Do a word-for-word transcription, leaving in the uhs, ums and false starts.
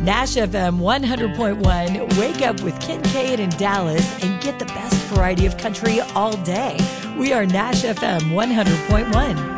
Nash F M one hundred point one. Wake up with Kincaid and Dallas and get the best variety of country all day. We are Nash F M one hundred point one.